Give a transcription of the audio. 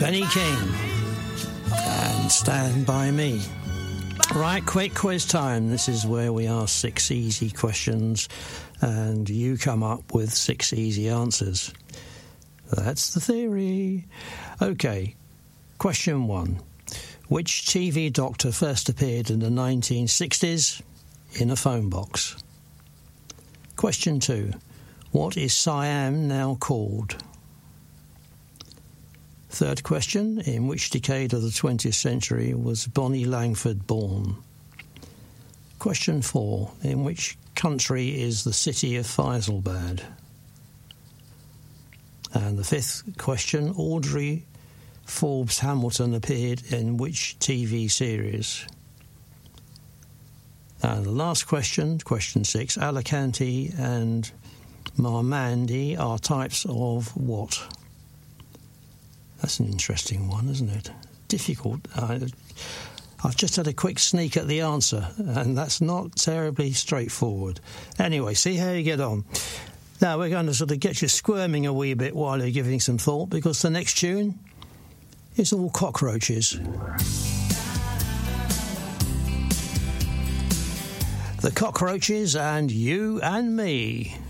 Benny King and Stand By Me. Right, quick quiz time. This is where we ask 6 easy questions and you come up with 6 easy answers. That's the theory. OK, question 1. Which TV doctor first appeared in the 1960s in a phone box? Question 2. What is Siam now called? Third question, in which decade of the 20th century was Bonnie Langford born? Question 4, in which country is the city of Faisalabad? And the fifth question, Audrey Forbes Hamilton appeared in which TV series? And the last question, question 6, Alicante and Marmandi are types of what? That's an interesting one, isn't it? Difficult. I've just had a quick sneak at the answer, and that's not terribly straightforward. Anyway, see how you get on. Now, we're going to sort of get you squirming a wee bit while you're giving some thought, because the next tune is all cockroaches. The Cockroaches and You and Me.